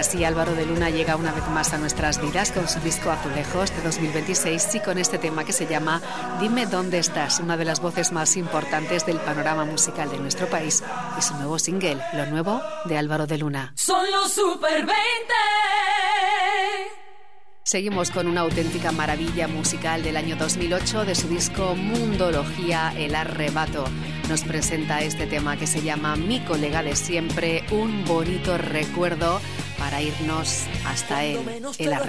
así Álvaro de Luna llega una vez más a nuestras vidas con su disco Azulejos de 2026 y con este tema que se llama Dime dónde estás, una de las voces más importantes del panorama musical de nuestro país y su nuevo single, Lo Nuevo de Álvaro de Luna. Son los Super 20. Seguimos con una auténtica maravilla musical del año 2008 de su disco Mundología, El Arrebato. Nos presenta este tema que se llama Mi colega de siempre, un bonito recuerdo para irnos hasta él, el arrebato.